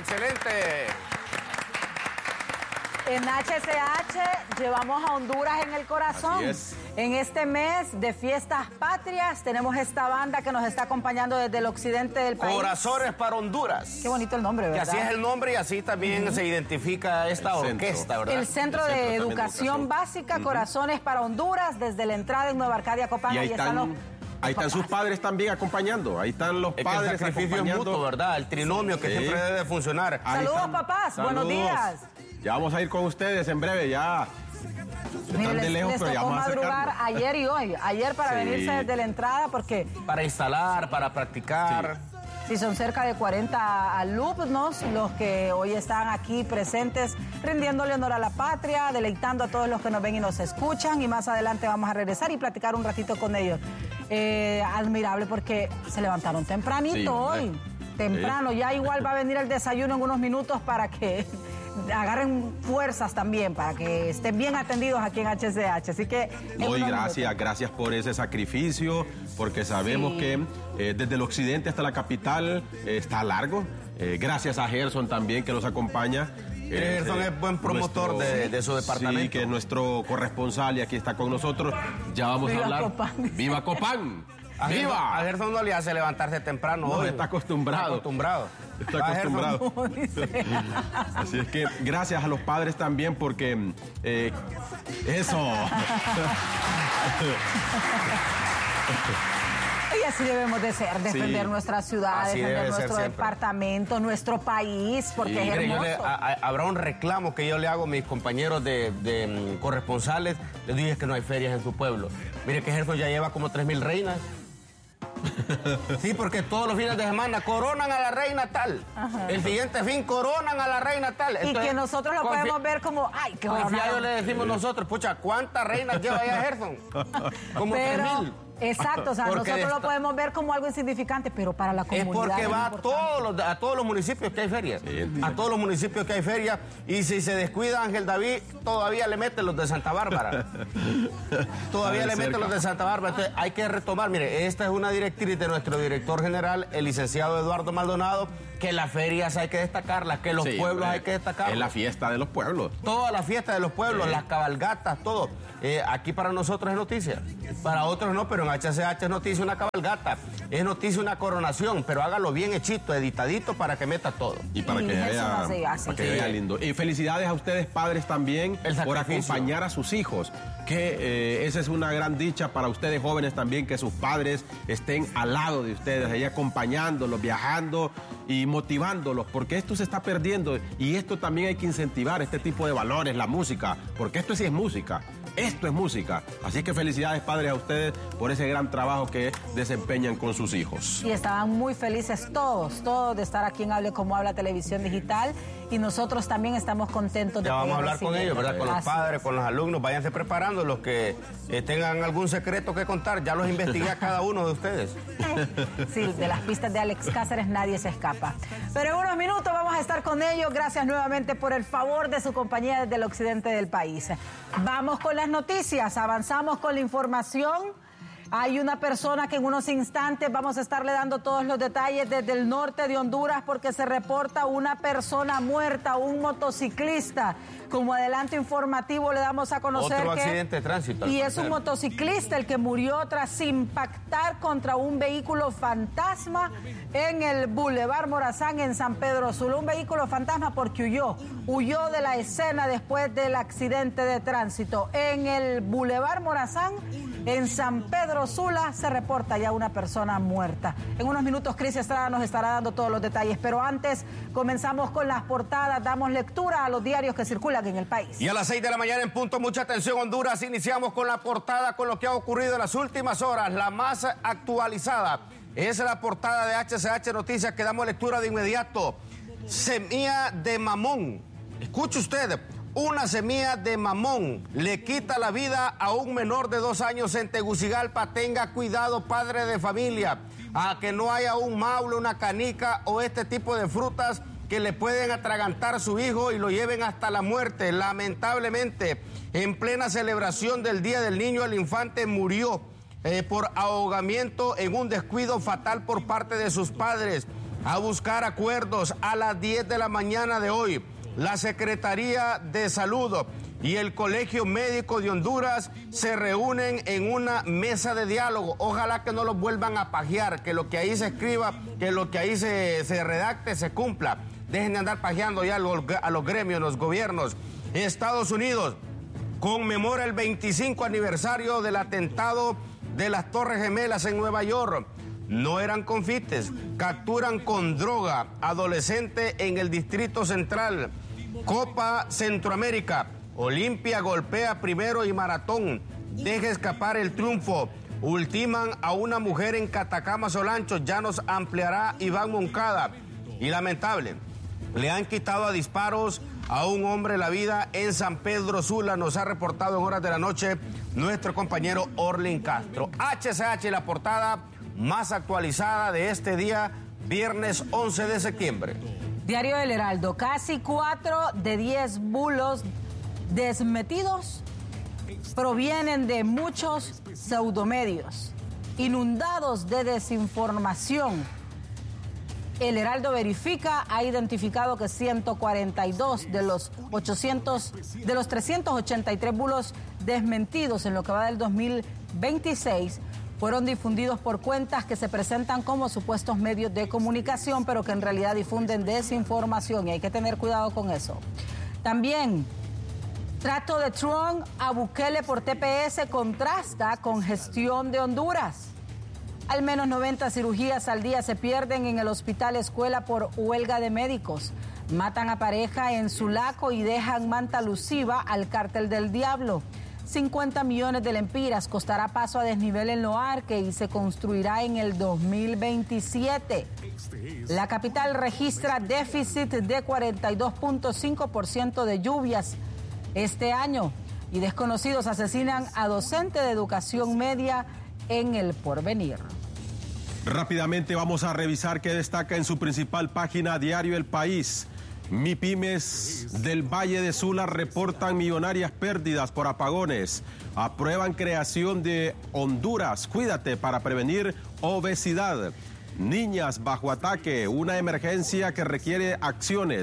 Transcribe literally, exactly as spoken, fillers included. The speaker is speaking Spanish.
excelente. En H C H llevamos a Honduras en el corazón. Así es. En este mes de fiestas patrias tenemos esta banda que nos está acompañando desde el occidente del país. Corazones para Honduras. Qué bonito el nombre, ¿verdad? Que así es el nombre y así también uh-huh. se identifica esta el orquesta, centro. ¿verdad? El Centro, el centro de Educación, educación Básica, uh-huh. Corazones para Honduras, desde la entrada en Nueva Arcadia, Copán. Y ahí, ahí están, están los... Ahí están sus padres también acompañando. Ahí están los es padres que el sacrificio acompañando. mutuo, ¿verdad? El trinomio que sí. siempre debe de funcionar. Ahí Saludos, están. papás. Saludos. Buenos días. Ya vamos a ir con ustedes en breve, ya. Mire, les, de lejos, les tocó madrugar ayer y hoy. Ayer para sí. venirse desde la entrada porque... Para instalar, para practicar. Sí, sí son cerca de cuarenta alumnos los que hoy están aquí presentes, rindiéndole honor a la patria, deleitando a todos los que nos ven y nos escuchan. Y más adelante vamos a regresar y platicar un ratito con ellos. Eh, admirable porque se levantaron tempranito sí, hoy. Eh. Temprano. Sí. Ya igual va a venir el desayuno en unos minutos para que... agarren fuerzas también para que estén bien atendidos aquí en H C H. Así que... No, y gracias, minutos. gracias por ese sacrificio, porque sabemos sí. que eh, desde el occidente hasta la capital eh, está largo. Eh, gracias a Gerson también que nos acompaña. Eh, Gerson es buen promotor nuestro, de, de su departamento. Sí, que es nuestro corresponsal y aquí está con nosotros. Ya vamos Viva a hablar. Copán. ¡Viva Copán! A ¡Viva! A Gerson no le hace levantarse temprano. No, hoy. está acostumbrado. Está acostumbrado. Está acostumbrado. Así es que gracias a los padres también porque eh, eso. Y así debemos de ser, defender sí. nuestra ciudad, así defender nuestro departamento, nuestro país, porque sí, es mire, hermoso. Yo le, a, a, habrá un reclamo que yo le hago a mis compañeros de, de um, corresponsales. Les digo que no hay ferias en su pueblo. Mire que Gerson ya lleva como tres mil reinas. Sí, porque todos los fines de semana coronan a la reina tal. Ajá. El siguiente fin coronan a la reina tal. Entonces, y que nosotros lo podemos ver como, ay, qué confiado le decimos sí. nosotros, pucha, ¿cuántas reinas lleva ya Gerson? Como tres mil. Exacto, o sea, porque nosotros esta... lo podemos ver como algo insignificante, pero para la comunidad es porque es va a todos, los, a todos los municipios que hay ferias, sí, a todos los municipios que hay ferias, y si se descuida Ángel David, todavía le meten los de Santa Bárbara. Todavía le meten los de Santa Bárbara. Entonces hay que retomar, mire, esta es una directriz de nuestro director general, el licenciado Eduardo Maldonado, que las ferias hay que destacarlas, que los sí, pueblos hay que destacarlos. Es la fiesta de los pueblos. Toda la fiesta de los pueblos, sí. las cabalgatas, todo. Eh, aquí para nosotros es noticia, para otros no, pero en H C H es noticia una cabalgata, es noticia una coronación, pero hágalo bien hechito, editadito para que meta todo. Y para y que vea, para que sí. vea lindo. Y felicidades a ustedes padres también por acompañar a sus hijos, que eh, esa es una gran dicha para ustedes jóvenes también, que sus padres estén al lado de ustedes, ahí acompañándolos, viajando y motivándolos, porque esto se está perdiendo y esto también hay que incentivar, este tipo de valores, la música, porque esto sí es música. Esto es música. Así que felicidades, padres, a ustedes por ese gran trabajo que desempeñan con sus hijos. Y estaban muy felices todos, todos de estar aquí en Hable Como Habla Televisión Digital. Y nosotros también estamos contentos de ya poder vamos a hablar recibir. con ellos, ¿verdad? Con los Así padres, es. con los alumnos. Váyanse preparando. Los que eh, tengan algún secreto que contar, ya los investigué a cada uno de ustedes. Sí, de las pistas de Alex Cáceres nadie se escapa. Pero en unos minutos vamos a estar con ellos. Gracias nuevamente por el favor de su compañía desde el occidente del país. Vamos con las noticias, avanzamos con la información. Hay una persona que en unos instantes vamos a estarle dando todos los detalles desde el norte de Honduras porque se reporta una persona muerta, un motociclista. Como adelanto informativo le damos a conocer Otro que... accidente de tránsito. Y es un motociclista el que murió tras impactar contra un vehículo fantasma en el Boulevard Morazán en San Pedro Sula. Un vehículo fantasma porque huyó, huyó de la escena después del accidente de tránsito. En el Boulevard Morazán, en San Pedro Sula, se reporta ya una persona muerta. En unos minutos Cris Estrada nos estará dando todos los detalles, pero antes comenzamos con las portadas, damos lectura a los diarios que circulan en el país. Y a las seis de la mañana en punto, mucha atención Honduras, iniciamos con la portada con lo que ha ocurrido en las últimas horas, la más actualizada. Es la portada de H C H Noticias que damos lectura de inmediato. Semilla de mamón. Escuche usted, una semilla de mamón le quita la vida a un menor de dos años en Tegucigalpa. Tenga cuidado, padre de familia, a que no haya un maule, una canica o este tipo de frutas que le pueden atragantar a su hijo y lo lleven hasta la muerte. Lamentablemente, en plena celebración del Día del Niño, el infante murió eh, por ahogamiento en un descuido fatal por parte de sus padres. a buscar acuerdos a las diez de la mañana de hoy. La Secretaría de Salud y el Colegio Médico de Honduras se reúnen en una mesa de diálogo. Ojalá que no los vuelvan a pajear, que lo que ahí se escriba, que lo que ahí se, se redacte se cumpla. Dejen de andar pajeando ya a los, a los gremios, los gobiernos. Estados Unidos conmemora el veinticinco aniversario del atentado de las Torres Gemelas en Nueva York. No eran confites. Capturan con droga adolescente en el Distrito Central. Copa Centroamérica. Olimpia golpea primero y Maratón. Deja escapar el triunfo. Ultiman a una mujer en Catacama Solancho. Ya nos ampliará Iván Moncada. Y lamentable, le han quitado a disparos a un hombre la vida en San Pedro Sula. Nos ha reportado en horas de la noche nuestro compañero Orlin Castro. H C H, la portada más actualizada de este día, viernes once de septiembre. Diario del Heraldo, casi cuatro de diez bulos desmetidos provienen de muchos pseudomedios, inundados de desinformación. El Heraldo verifica, ha identificado que ciento cuarenta y dos de los ochocientos, de los trescientos ochenta y tres bulos desmentidos en lo que va del dos mil veintiséis fueron difundidos por cuentas que se presentan como supuestos medios de comunicación, pero que en realidad difunden desinformación, y hay que tener cuidado con eso. También, trato de Trump a Bukele por T P S contrasta con gestión de Honduras. Al menos noventa cirugías al día se pierden en el Hospital Escuela por huelga de médicos. Matan a pareja en Sulaco y dejan manta alusiva al cártel del diablo. cincuenta millones de lempiras costará paso a desnivel en Loarque y se construirá en el dos mil veintisiete. La capital registra déficit de cuarenta y dos punto cinco por ciento de lluvias este año, y desconocidos asesinan a docente de educación media en El Porvenir. Rápidamente vamos a revisar qué destaca en su principal página Diario El País. MIPYMES del Valle de Sula reportan millonarias pérdidas por apagones. Aprueban creación de Honduras Cuídate para prevenir obesidad. Niñas bajo ataque, una emergencia que requiere acciones.